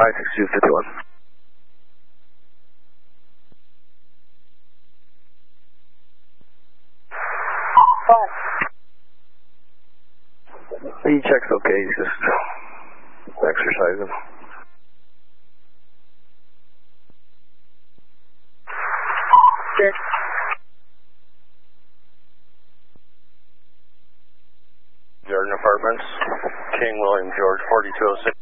56251. He checks okay, he's just exercising. Good. Jordan Apartments, King William George 4206.